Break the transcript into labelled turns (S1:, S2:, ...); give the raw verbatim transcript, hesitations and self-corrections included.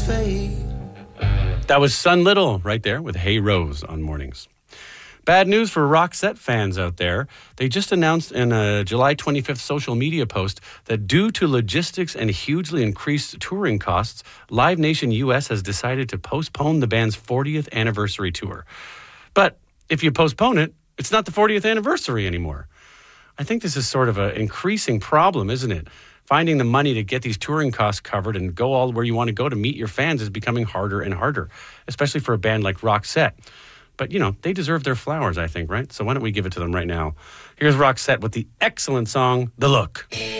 S1: fade.
S2: That was Sun Little right there with Hey Rose on Mornings. Bad news for Roxette fans out there. They just announced in a July twenty-fifth social media post that due to logistics and hugely increased touring costs, Live Nation U S has decided to postpone the band's fortieth anniversary tour. But if you postpone it, it's not the fortieth anniversary anymore. I think this is sort of an increasing problem, isn't it? Finding the money to get these touring costs covered and go all where you want to go to meet your fans is becoming harder and harder, especially for a band like Roxette. But, you know, they deserve their flowers, I think, right? So why don't we give it to them right now? Here's Roxette with the excellent song, The Look.